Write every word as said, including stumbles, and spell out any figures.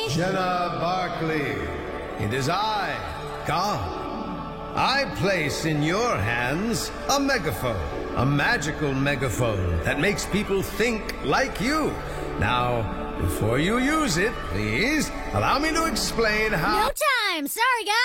Jenna Barkley, it is I, God. I place in your hands a megaphone, a magical megaphone that makes people think like you. Now, before you use it, please allow me to explain how... No time! Sorry, guys!